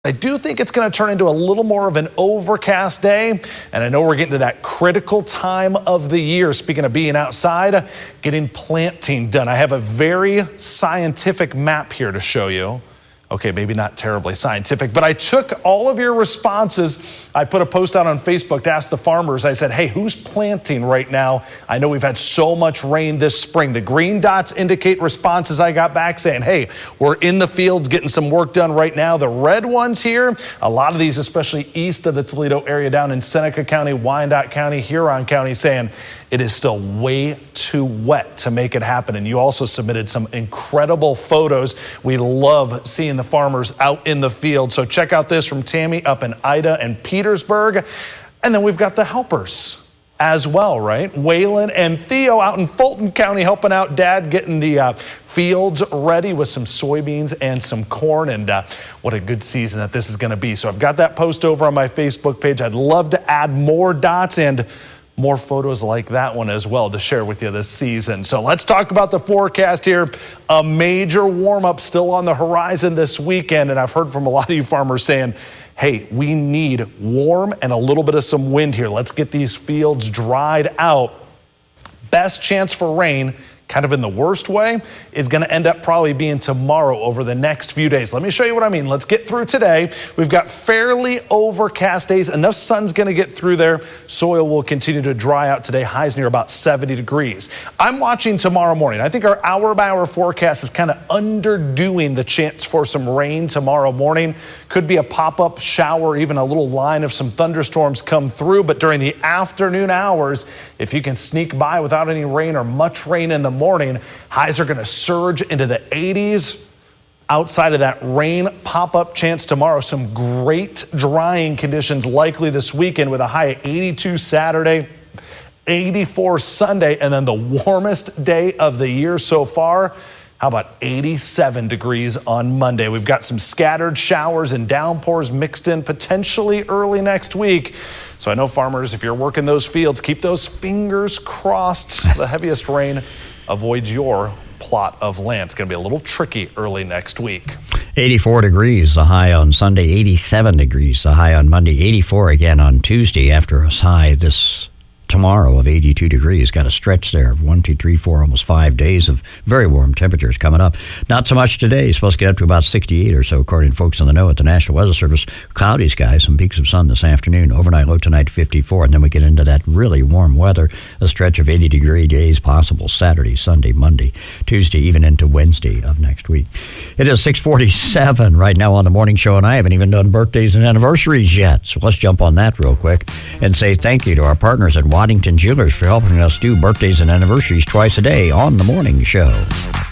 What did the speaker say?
I do think it's going to turn into a little more of an overcast day, and I know we're getting to that critical time of the year. Speaking of being outside, getting planting done. I have a very scientific map here to show you. Okay, maybe not terribly scientific, but I took all of your responses. I put a post out on Facebook to ask the farmers. I said, hey, who's planting right now? I know we've had so much rain this spring. The green dots indicate responses I got back saying, hey, we're in the fields getting some work done right now. The red ones here, a lot of these, especially east of the Toledo area, down in Seneca County, Wyandotte County, Huron County, saying it is still way too wet to make it happen. And you also submitted some incredible photos. We love seeing the farmers out in the field. So check out this from Tammy up in Ida and Petersburg. And then we've got the helpers as well, right? Waylon and Theo out in Fulton County helping out Dad, getting the fields ready with some soybeans and some corn. And what a good season that this is going to be. So I've got that post over on my Facebook page. I'd love to add more dots and more photos like that one as well to share with you this season. So let's talk about the forecast here. A major warm-up still on the horizon this weekend, and I've heard from a lot of you farmers saying, hey, we need warm and a little bit of some wind here. Let's get these fields dried out. Best chance for rain, kind of in the worst way, is going to end up probably being tomorrow over the next few days. Let me show you what I mean. Let's get through today. We've got fairly overcast days. Enough sun's going to get through there. Soil will continue to dry out today. Highs near about 70 degrees. I'm watching tomorrow morning. I think our hour-by-hour forecast is kind of underdoing the chance for some rain tomorrow morning. Could be a pop-up shower, even a little line of some thunderstorms come through. But during the afternoon hours, if you can sneak by without any rain or much rain in the morning, highs are going to surge into the 80s. Outside of that rain pop-up chance tomorrow, some great drying conditions likely this weekend with a high of 82 Saturday, 84 Sunday, and then the warmest day of the year so far. How about 87 degrees on Monday? We've got some scattered showers and downpours mixed in potentially early next week. So I know farmers, if you're working those fields, keep those fingers crossed. The heaviest rain avoids your plot of land. It's going to be a little tricky early next week. 84 degrees, the high on Sunday. 87 degrees, the high on Monday. 84 again on Tuesday after a high this tomorrow of 82 degrees. Got a stretch there of 1, 2, 3, 4, almost 5 days of very warm temperatures coming up. Not so much today. It's supposed to get up to about 68 or so, according to folks on the know at the National Weather Service. Cloudy skies, some peaks of sun this afternoon. Overnight low tonight 54, and then we get into that really warm weather. A stretch of 80-degree days possible Saturday, Sunday, Monday, Tuesday, even into Wednesday of next week. It is 6:47 right now on the morning show, and I haven't even done birthdays and anniversaries yet. So let's jump on that real quick and say thank you to our partners at Waddington Jewelers for helping us do birthdays and anniversaries twice a day on the morning show.